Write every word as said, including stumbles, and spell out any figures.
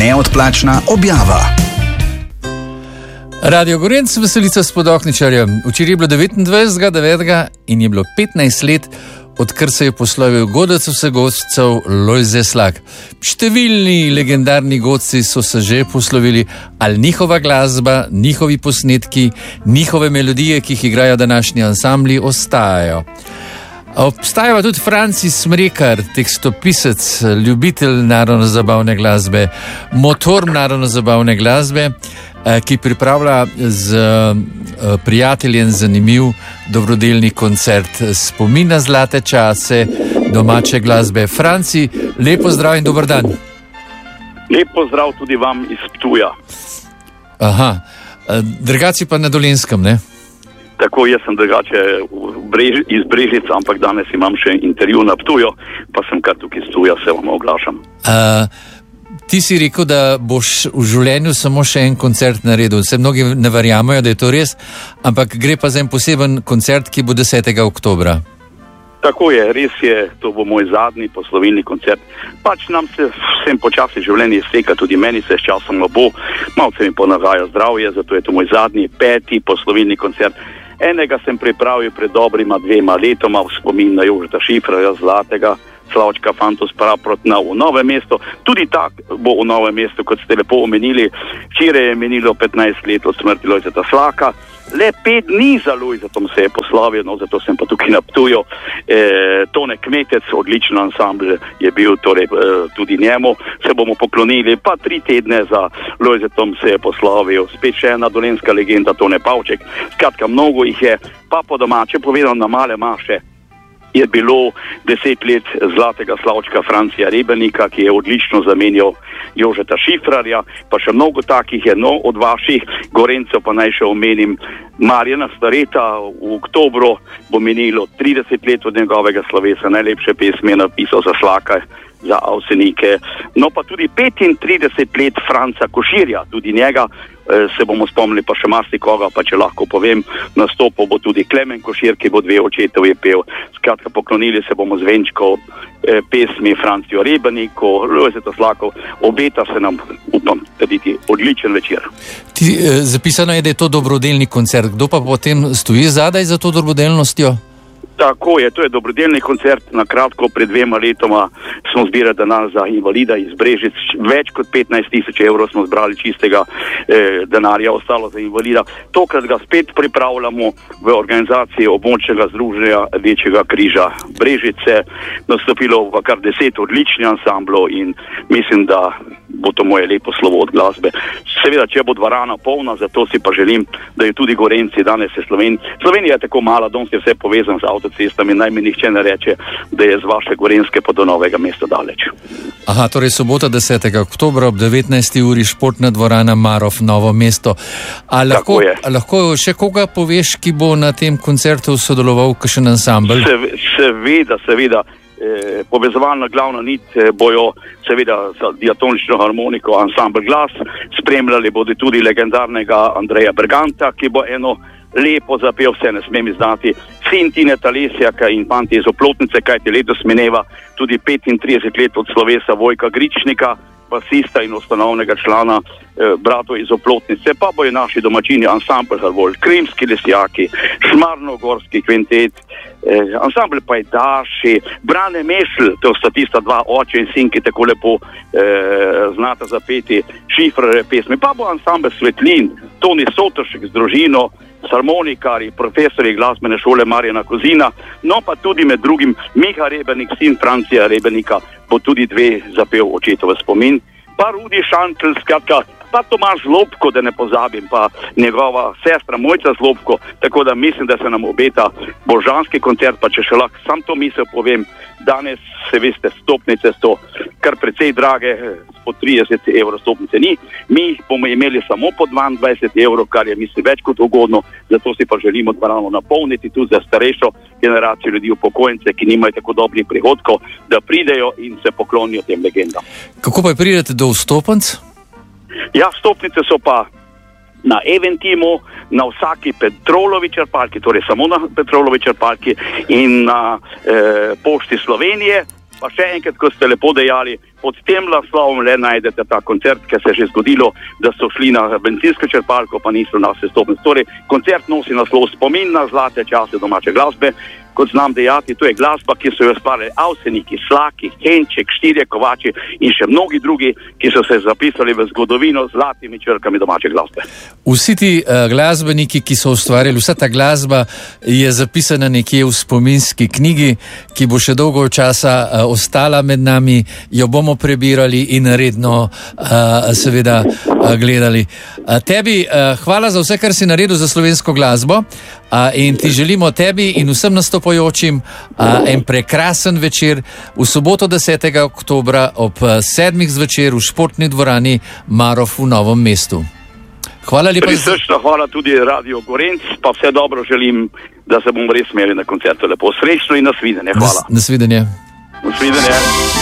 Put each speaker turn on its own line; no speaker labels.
Neodplačna objava.
Radio Gorenc, veselica s Podokničarjem. Včeraj je bilo devetindvajsetega devetega in je bilo petnajst let, odkar se je poslovil godec vseh godcev Lojze Slak. Številni legendarni godci so se že poslovili, ali njihova glasba, njihovi posnetki, njihove melodije, ki jih igrajo današnji ansambli, ostajajo. Obstaja tudi Francis Smrekar, tekstopisec, ljubitelj narodno-zabavne glasbe, motor narodno-zabavne glasbe, ki pripravlja z prijateljem zanimiv dobrodelni koncert spomin na zlate čase domače glasbe. Franci, lepo zdrav in dober dan.
Lepo zdrav tudi vam iz Ptuja.
Aha, drugače pa na Dolenjskem, ne?
Tako, jaz sem drugače Brež, iz Brežica, ampak danes imam še intervju na Ptuju, pa sem kar tukaj iz Ptuja, se vam oglašam.
Uh, ti si rekel, da boš v življenju samo še en koncert naredil. Se mnogi ne verjamajo, da je to res, ampak gre pa za en poseben koncert, ki bo desetega oktobra.
Tako je, res je, to bo moj zadnji poslovilni koncert. Pač nam se vsem počasi življenje izteka, tudi meni se s časom bo, malce mi ponagaja zdravje, zato je to moj zadnji, peti poslovilni koncert. Enega sem pripravil pred dobrima dvema letoma v spomin na Jožeta Šifrarja, zlatega Slavčka Fantos Praprotna v Novem mestu. Tudi tak bo v Novem mestu, kot ste lepo omenili. Včeraj je menilo petnajst let od smrti Lojzeta Slaka. Le pet dni za Lojzetom se je poslovil, no zato sem pa tukaj na Ptuju. E, Tone Kmetec, odličen ansambl je bil, torej e, tudi njemu se bomo poklonili, pa tri tedne za Lojzetom se je poslovil. Spet še ena dolenjska legenda, Tone Pavček. Skratka, mnogo jih je, pa po domače povedano na Male Maše je bilo deset let zlatega Slavčka Francija Rebernika, ki je odlično zamenjal Jožeta Šifrarja, pa še mnogo takih je, no, od vaših Gorencev pa naj še omenim Marjana Stareta. V oktobru bo menilo trideset let od njegovega slovesa, najlepše pesmi je napisal za Slaka, za Avsenike, no pa tudi petintrideset let Franca Koširja, tudi njega e, se bomo spomnili, pa še marsikoga, pa če lahko povem, nastopil bo tudi Klemen Košir, ki bo dve očetovi pel. Skratka, poklonili se bomo z venčkov e, pesmi Francijo Reberniku, Lojzeta Slakov, obeta se nam, upam, trditi, odličen večer.
Ti, e, zapisano je, da je to dobrodelni koncert, kdo pa potem stoji zadaj za to dobrodelnostjo?
Tako je, to je dobrodelni koncert. Na kratko, pred dvema letoma smo zbirali denar za invalida iz Brežic. Več kot petnajst tisoč evrov smo zbrali čistega eh, denarja, ostalo za invalida. Tokrat ga spet pripravljamo v organizaciji območnega združenja Rdečega križa Brežice. Nastopilo v kar deset odličnih ansamblov in mislim, da bo to moje lepo slovo od glasbe. Seveda, če bo dvorana polna, zato si pa želim, da je tudi Gorenci danes je Slovenija. Slovenija je tako mala, danes je vse povezan z avtocestami, naj mi nihče ne reče, da je z vaše Gorenske pa do Novega mesta daleč.
Aha, torej sobota desetega oktobra ob devetnajsti uri športna dvorana Marof, Novo mesto. A lahko, a lahko še koga poveš, ki bo na tem koncertu sodeloval, kakšen ansambl?
Se, seveda, seveda. Eh, povezovalna glavna nit eh, bojo seveda za diatonično harmoniko ansambl Glas, spremljali bodo tudi legendarnega Andreja Berganta, ki bo eno lepo zapel, vse ne smem izdati, sin Tine Talesjaka in fanti iz Oplotnice, kajti letos mineva tudi petintrideset let od slovesa Vojka Gričnika, basista in ustanovnega člana eh, bratov iz Oplotnice, pa bojo naši domačini ansambl Harvol, Krimski lesjaki, Šmarnogorski kvintet, eh, ansambl Pajdaši, Brane Mešl, to sta tista dva, oče in sin, ki tako lepo eh, znata zapeti Šifrarjeve pesmi, pa bo ansambl Svetlin, Toni Sotršek z družino, s harmonikari, profesori glasbene šole Marjana Kozina, no pa tudi med drugim Miha Rebernik, sin Francija Rebernika, bo tudi dve zapel očetove spomin, pa Rudi Šantl, skratka, pa Tomaž Zlobko, da ne pozabim, pa njegova sestra Mojca Zlobko, tako da mislim, da se nam obeta božanski koncert, pa če še lahko sam to misel povem, danes se veste, stopnice so kar precej drage, po trideset evrov stopnice ni, mi bomo imeli samo po dvaindvajset evrov, kar je mislim več kot ugodno, zato si pa želimo dvorano napolniti tudi za starejšo generacijo ljudi, upokojence, ki nimajo tako dobrih prihodkov, da pridejo in se poklonijo tem legendam.
Kako pa pridete do vstopenc?
Ja, stopnice so pa na Eventimu, na vsaki Petrolovi črpalki, torej samo na Petrolovi črpalki in na eh, Pošti Slovenije, pa še enkrat, ko ste lepo dejali, pod tem naslovom le najdete ta koncert, ker se je že zgodilo, da so šli na bencinsko črpalko, pa niso nas vstopili. Torej, koncert nosi naslov Spomin na zlate čase domače glasbe. Kot znam dejati, to je glasba, ki so jo ustvarjali Avseniki, Slaki, Henček, Štirje Kovači in še mnogi drugi, ki so se zapisali v zgodovino z zlatimi črkami domače glasbe.
Vsi ti uh, glasbeniki, ki so ustvarjali, vsa ta glasba je zapisana nekje v spominski knjigi, ki bo še dolgo časa uh, ostala med nami, jo bomo prebirali in redno uh, seveda uh, gledali. Uh, tebi uh, hvala za vse, kar si naredil za slovensko glasbo uh, in ti želimo tebi in vsem nastopajočim uh, en prekrasen večer v soboto desetega oktobra ob sedmih zvečer v športni dvorani Marof v Novem mestu. Hvala lepa.
Prisrčno hvala tudi Radio Gorenc, pa vse dobro želim, da se bomo res imeli na koncertu lepo. Srečno in nasvidenje. Hvala.
Nasvidenje.
Nasvidenje.